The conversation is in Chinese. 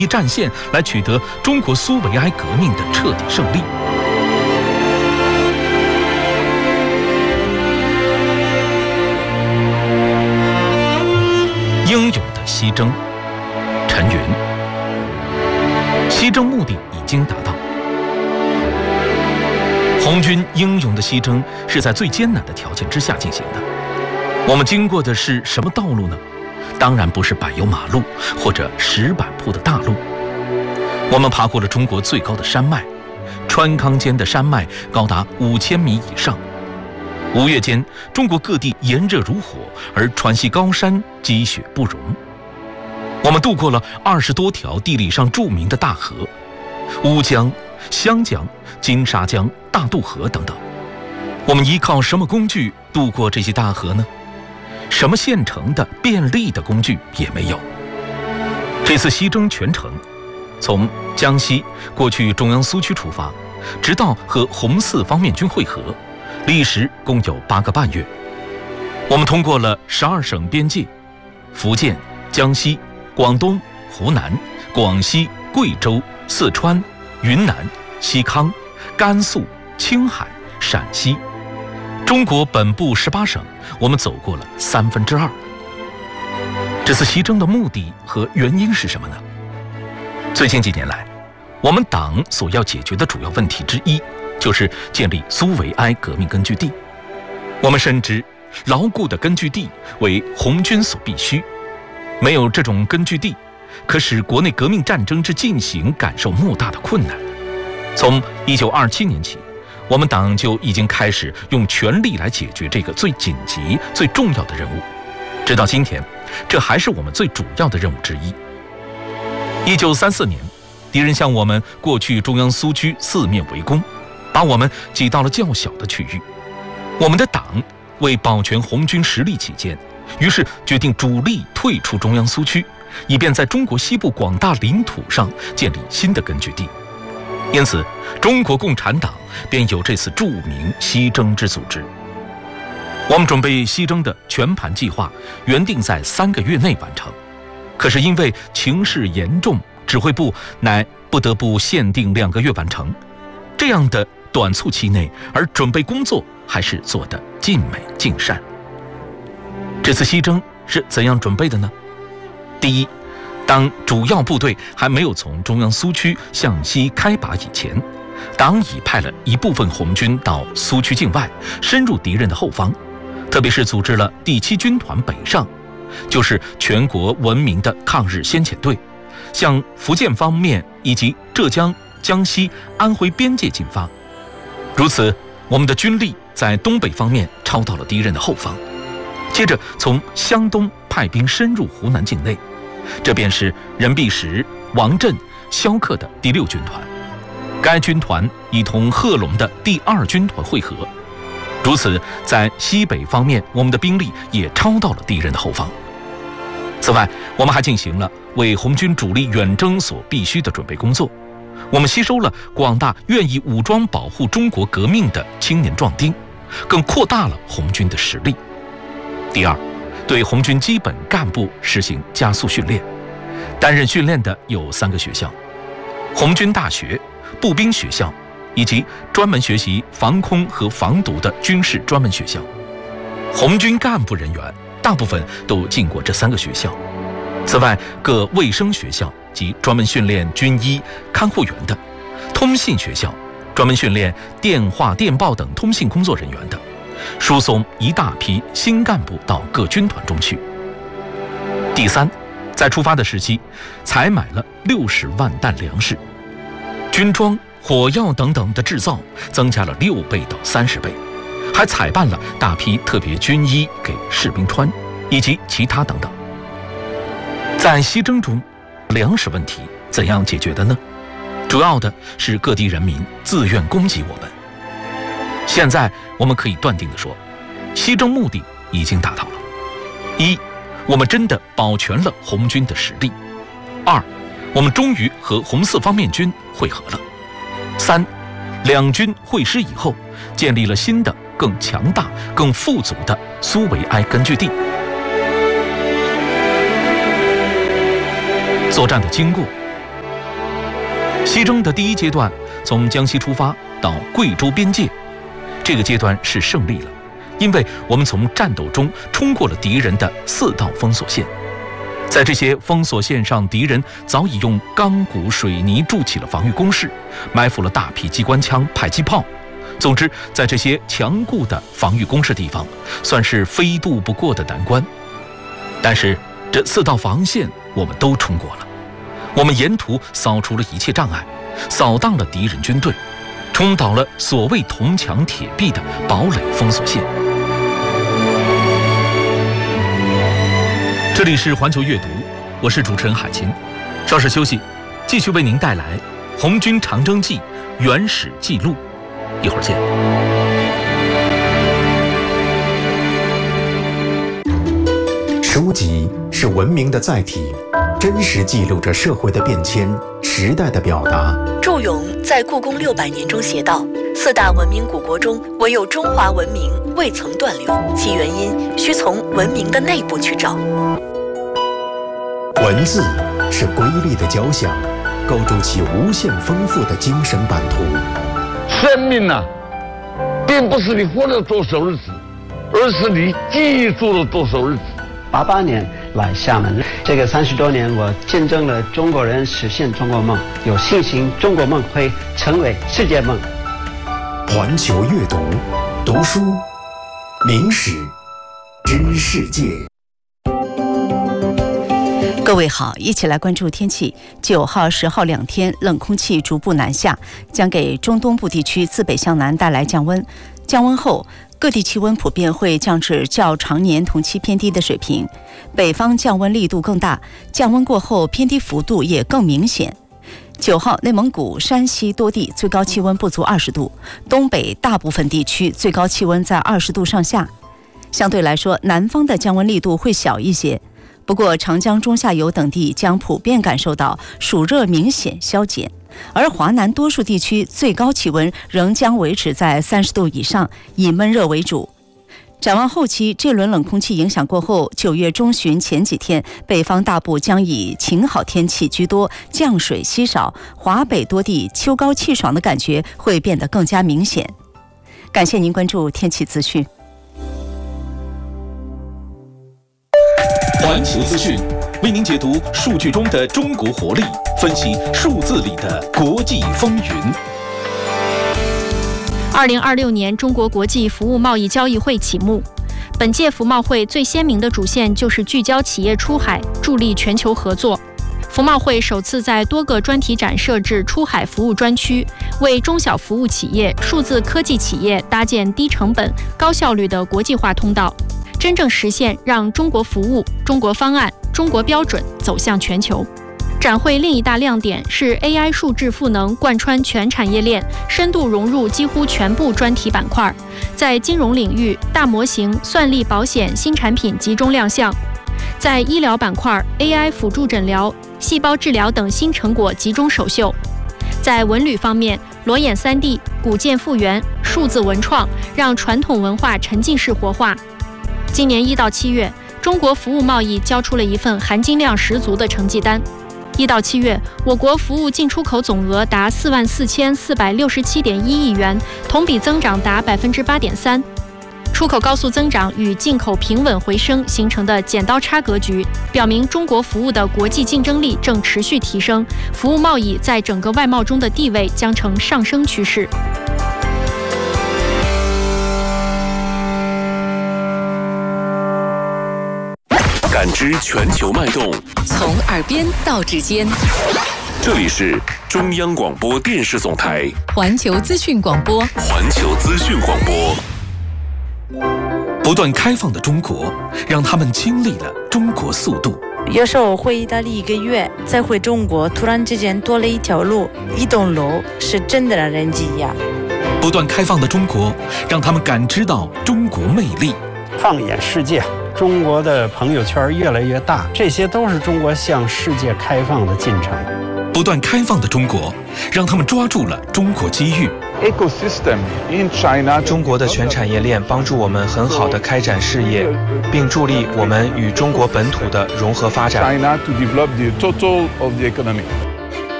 一战线来取得中国苏维埃革命的彻底胜利。英勇的西征，陈云。西征目的已经达到。红军英勇的西征是在最艰难的条件之下进行的。我们经过的是什么道路呢？当然不是柏油马路或者石板铺的大路。我们爬过了中国最高的山脉，川康间的山脉高达5000米以上。5月间，中国各地炎热如火，而川西高山积雪不容。我们渡过了20多条地理上著名的大河，乌江、湘江、金沙江、大渡河等等。我们依靠什么工具渡过这些大河呢？什么现成的便利的工具也没有。这次西征全程，从江西过去中央苏区出发，直到和红四方面军会合，历时共有8个半月。我们通过了12省边界：福建、江西、广东、湖南、广西、贵州、四川、云南、西康、甘肃、青海、陕西。中国本部18省，我们走过了2/3。这次西征的目的和原因是什么呢？最近几年来，我们党所要解决的主要问题之一，就是建立苏维埃革命根据地。我们深知，牢固的根据地为红军所必须，没有这种根据地，可使国内革命战争之进行感受莫大的困难。从1927年起，我们党就已经开始用全力来解决这个最紧急、最重要的任务。直到今天，这还是我们最主要的任务之一。1934年，敌人向我们过去中央苏区4面围攻，把我们挤到了较小的区域。我们的党为保全红军实力起见，于是决定主力退出中央苏区，以便在中国西部广大领土上建立新的根据地。因此，中国共产党便有这次著名西征之组织。我们准备西征的全盘计划原定在3个月内完成，可是因为情势严重，指挥部乃不得不限定2个月完成。这样的短促期内，而准备工作还是做得尽美尽善。这次西征是怎样准备的呢？第一，当主要部队还没有从中央苏区向西开拔以前，党已派了一部分红军到苏区境外，深入敌人的后方，特别是组织了第7军团北上，就是全国闻名的抗日先遣队，向福建方面以及浙江、江西、安徽边界进发。如此，我们的军力在东北方面超到了敌人的后方。接着从湘东派兵深入湖南境内，这便是任弼时、王震、萧克的第6军团。该军团已同贺龙的第2军团会合。如此，在西北方面，我们的兵力也超到了敌人的后方。此外，我们还进行了为红军主力远征所必须的准备工作。我们吸收了广大愿意武装保护中国革命的青年壮丁，更扩大了红军的实力。第二，对红军基本干部实行加速训练。担任训练的有3个学校：红军大学、步兵学校，以及专门学习防空和防毒的军事专门学校。红军干部人员大部分都进过这3个学校。此外，各卫生学校及专门训练军医、看护员的；通信学校专门训练电话、电报等通信工作人员的，输送一大批新干部到各军团中去。第三，在出发的时期，采买了60万担粮食，军装、火药等等的制造增加了6倍到30倍，还采办了大批特别军衣给士兵穿，以及其他等等。在西征中，粮食问题怎样解决的呢？主要的是各地人民自愿供给我们。现在我们可以断定地说，西征目的已经达到了。一，我们真的保全了红军的实力；二，我们终于和红四方面军会合了；三，两军会师以后，建立了新的、更强大、更富足的苏维埃根据地。作战的经过， 西征的第一阶段从江西出发到贵州边界，这个阶段是胜利了，因为我们从战斗中冲过了敌人的4道封锁线。在这些封锁线上，敌人早已用钢骨水泥筑起了防御工事，埋伏了大批机关枪、迫击炮。总之，在这些强固的防御工事地方，算是非渡不过的难关。但是这4道防线我们都冲过了，我们沿途扫除了一切障碍，扫荡了敌人军队，冲倒了所谓铜墙铁壁的堡垒封锁线。这里是环球阅读，我是主持人海琴。稍事休息，继续为您带来《红军长征记》原始记录。一会儿见。 书籍是文明的载体，真实记录着社会的变迁、时代的表达。 祝融在《故宫600年》中写道：“4大文明古国中，唯有中华文明未曾断流，其原因需从文明的内部去找。” 文字是瑰丽的交响，构筑起无限丰富的精神版图。 生命呢，并不是你活了多少日子，而是你记住了多少日子。 88年来厦门，这个30多年，我见证了中国人实现中国梦，有信心中国梦会成为世界梦。 环球阅读，读书，明史，知世界。 各位好，一起来关注天气。9号、10号2天，冷空气逐步南下，将给中东部地区自北向南带来降温。降温后，各地气温普遍会降至较常年同期偏低的水平，北方降温力度更大，降温过后偏低幅度也更明显。9号，内蒙古、山西多地最高气温不足20度，东北大部分地区最高气温在20度上下。相对来说，南方的降温力度会小一些。不过，长江中下游等地将普遍感受到暑热明显消减，而华南多数地区最高气温仍将维持在30度以上，以闷热为主。展望后期，这轮冷空气影响过后，9月中旬前几天，北方大部将以晴好天气居多，降水稀少，华北多地秋高气爽的感觉会变得更加明显。感谢您关注天气资讯。 环球资讯为您解读数据中的中国活力，分析数字里的国际风云。 2026年中国国际服务贸易交易会启幕。本届服贸会最鲜明的主线就是聚焦企业出海，助力全球合作。服贸会首次在多个专题展设置出海服务专区，为中小服务企业、数字科技企业搭建低成本、高效率的国际化通道，真正实现让中国服务、中国方案、中国标准走向全球。展会另一大亮点是 AI 数字赋能贯穿全产业链，深度融入几乎全部专题板块。在金融领域，大模型、算力保险新产品集中亮相；在医疗板块 ，AI 辅助诊疗、细胞治疗等新成果集中首秀。在文旅方面，裸眼3D、古建复原、数字文创，让传统文化沉浸式活化。今年1到7月，中国服务贸易交出了一份含金量十足的成绩单。1到7月，我国服务进出口总额达44467.1亿元，同比增长达8.3%。出口高速增长与进口平稳回升形成的剪刀差格局，表明中国服务的国际竞争力正持续提升，服务贸易在整个外贸中的地位将呈上升趋势。 感知全球脉动， 从耳边到指尖。 这里是中央广播电视总台环球资讯广播。 环球资讯广播。 不断开放的中国，让他们经历了中国速度。 有时候回意大利1个月，再回中国，突然之间多了一条路、一栋楼，是真的让人惊讶。 不断开放的中国，让他们感知到中国魅力。 放眼世界，中国的朋友圈越来越大，这些都是中国向世界开放的进程。 不断开放的中国，让他们抓住了中国机遇。 中国的全产业链帮助我们很好地开展事业，并助力我们与中国本土的融合发展。